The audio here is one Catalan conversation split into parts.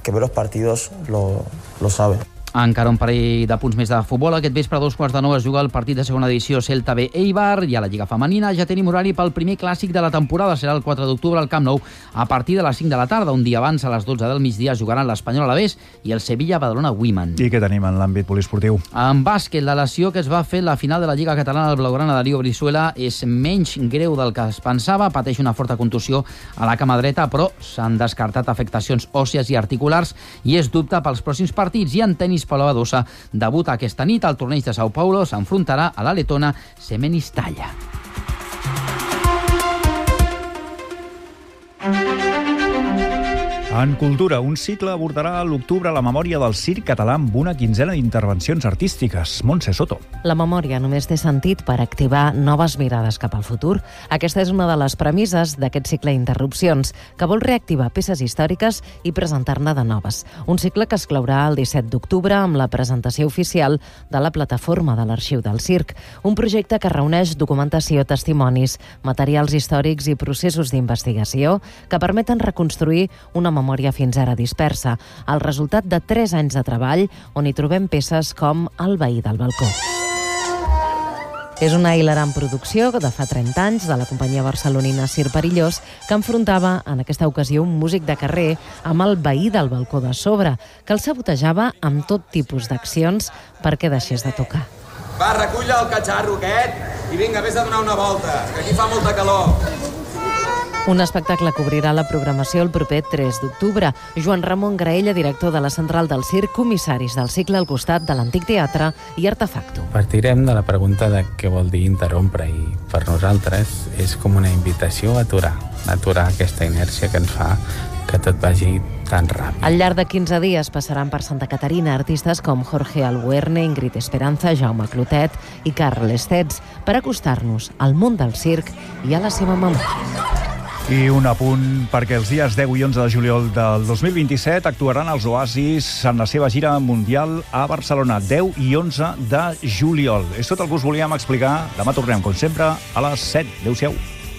ve los partidos lo sabe. Encara un parell de punts més de futbol. Aquest vespre a 2:15 es juga el partit de segona edició Celta B Eibar i a la Lliga Femenina ja tenim horari pel primer clàssic de la temporada. Serà el 4 d'octubre al Camp Nou a partir de les 5 de la tarda. Un dia abans, a les 12 del migdia, jugaran l'Espanyol Alavés i el Sevilla Badalona Women. I què tenim en l'àmbit poliesportiu? En bàsquet, la lesió que es va fer la final de la Lliga Catalana del Blaugrana Darío Brizuela és menys greu del que es pensava. Pateix una forta contusió a la cama dreta, però s'han descartat afectacions òssies i articulars i és dubte pels pròxims partits. I en tenis, Paula Badosa debuta aquesta nit al torneig de Sao Paulo, s'enfrontarà a la letona Semenistalla. En cultura, un cicle abordarà a l'octubre la memòria del circ català amb una quinzena d'intervencions artístiques. Montse Soto. La memòria només té sentit per activar noves mirades cap al futur. Aquesta és una de les premisses d'aquest cicle d'interrupcions, que vol reactivar peces històriques i presentar-ne de noves. Un cicle que es claurà el 17 d'octubre amb la presentació oficial de la plataforma de l'Arxiu del Circ, un projecte que reuneix documentació, testimonis, materials històrics i processos d'investigació que permeten reconstruir una memòria fins ara dispersa, el resultat de 3 anys de treball on hi trobem peces com El veí del balcó. És una hilarant producció de fa 30 anys de la companyia barcelonina Circ Perillós que enfrontava en aquesta ocasió un músic de carrer amb el veí del balcó de sobre, que el sabotejava amb tot tipus d'accions perquè deixés de tocar. Va, recull el catxarro aquest i vinga, vés a donar una volta, que aquí fa molta calor. Un espectacle que obrirà la programació el proper 3 d'octubre. Joan Ramon Graella, director de la Central del Circ, comissaris del cicle al costat de l'Antic Teatre i Artefacto. Partirem de la pregunta de què vol dir interrompre i per nosaltres és com una invitació a aturar aquesta inèrcia que ens fa que tot vagi tan ràpid. Al llarg de 15 dies passaran per Santa Caterina artistes com Jorge Albuerne, Ingrid Esperanza, Jaume Clotet i Carl Estets per acostar-nos al món del circ i a la seva memòria. I un apunt perquè els dies 10 i 11 de juliol del 2027 actuaran els Oasis en la seva gira mundial a Barcelona. 10 i 11 de juliol. És tot el que us volíem explicar. Demà tornem, com sempre, a les 7. Adéu-siau.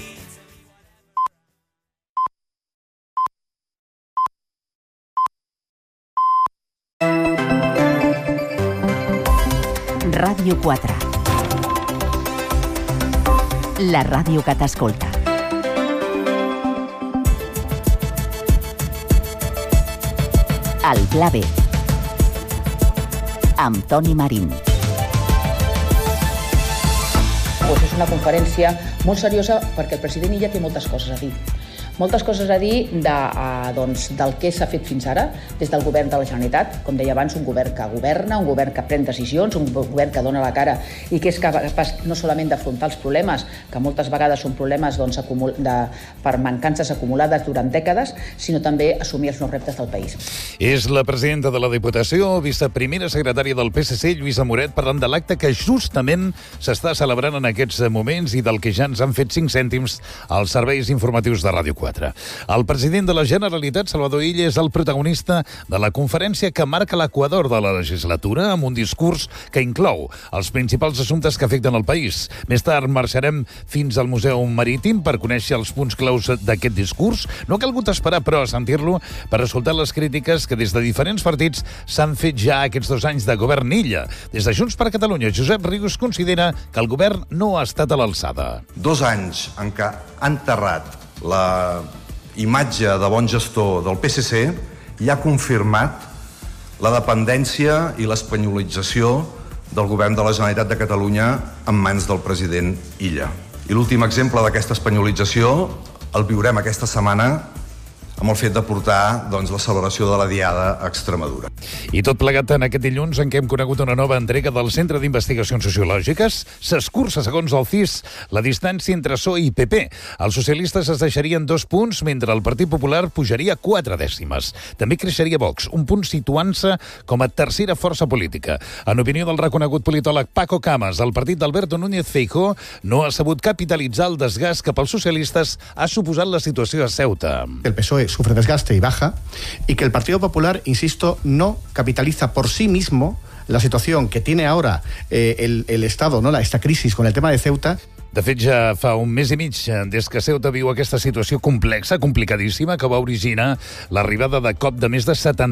Ràdio 4. La ràdio que t'escolta. El Pla B, amb Toni Marín. És una conferència molt seriosa perquè el president Illa té moltes coses a dir. Moltes coses a dir del que s'ha fet fins ara des del govern de la Generalitat. Com deia abans, un govern que governa, un govern que pren decisions, un govern que dona la cara i que és capaç no solament d'afrontar els problemes, que moltes vegades són problemes per mancances acumulades durant dècades, sinó també assumir els nous reptes del país. És la presidenta de la Diputació, viceprimera secretària del PSC, Lluïsa Moret, parlant de l'acte que justament s'està celebrant en aquests moments i del que ja ens han fet 5 cèntims als serveis informatius de Ràdio 4. El president de la Generalitat, Salvador Illa, és el protagonista de la conferència que marca l'equador de la legislatura amb un discurs que inclou els principals assumptes que afecten el país. Més tard marxarem fins al Museu Marítim per conèixer els punts claus d'aquest discurs. No ha calgut esperar, però, a sentir-lo per escoltar les crítiques que des de diferents partits s'han fet ja aquests 2 anys de govern Illa. Des de Junts per Catalunya, Josep Rius considera que el govern no ha estat a l'alçada. 2 anys en què ha enterrat la imatge de bon gestor del PSC i ha confirmat la dependència i l'espanyolització del govern de la Generalitat de Catalunya en mans del president Illa. I l'últim exemple d'aquesta espanyolització el viurem aquesta setmana amb el fet de portar la celebració de la Diada a Extremadura. I tot plegat en aquest dilluns en què hem conegut una nova entrega del Centre d'Investigacions Sociològiques. S'escurça, segons el CIS, la distància entre PSOE i PP. Els socialistes es deixarien 2 punts, mentre el Partit Popular pujaria 4 dècimes. També creixeria Vox, un punt situant-se com a tercera força política. En opinió del reconegut politòleg Paco Camas, el partit d'Alberto Núñez Feijóo no ha sabut capitalitzar el desgast que pels socialistes ha suposat la situació a Ceuta. El PSOE sufre desgaste y baja, y que el Partido Popular, insisto, no capitaliza por sí mismo la situación que tiene ahora el Estado, ¿no? Esta crisis con el tema de Ceuta. De fet, ja fa un mes i mig des que Ceuta viu aquesta situació complexa, complicadíssima, que va originar l'arribada de cop de més de 70